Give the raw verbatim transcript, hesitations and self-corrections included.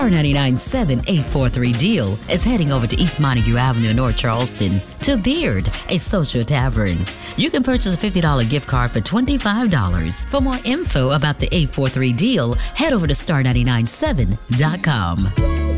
Star ninety-nine point seven eight four three Deal is heading over to East Montague Avenue in North Charleston to Beard, a social tavern. You can purchase a fifty dollars gift card for twenty-five dollars. For more info about the eight four three Deal, head over to star nine nine seven dot com.